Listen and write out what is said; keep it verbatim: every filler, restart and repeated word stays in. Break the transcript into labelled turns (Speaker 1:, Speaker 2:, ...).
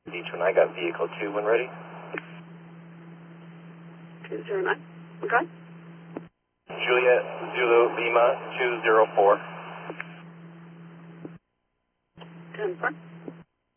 Speaker 1: Beach when I got vehicle two when ready.
Speaker 2: two zero nine. Okay.
Speaker 1: Juliet Zulu Lima two zero four.
Speaker 2: ten four.